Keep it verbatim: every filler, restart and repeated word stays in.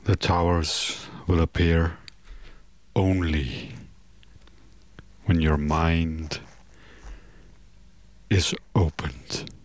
The towers will appear only when your mind is opened.